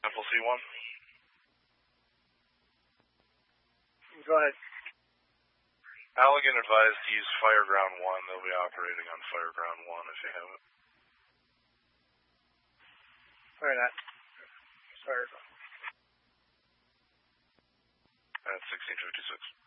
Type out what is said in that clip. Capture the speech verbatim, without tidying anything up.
Temple C one. Go ahead. Allegan advised to use Fireground one. They'll be operating on Fireground one if you have it. Where that?